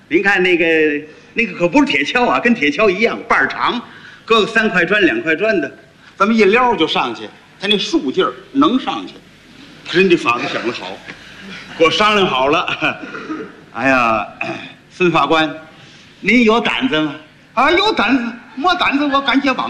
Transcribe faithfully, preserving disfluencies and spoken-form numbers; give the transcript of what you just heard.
您看那个那个可不是铁锹啊，跟铁锹一样，把儿长，搁个三块砖、两块砖的，咱们一撩就上去。他那竖劲儿能上去，可是你这法子想得好，给我商量好了。哎呀，孙法官，您有胆子吗？啊，有胆子，没胆子我敢接棒。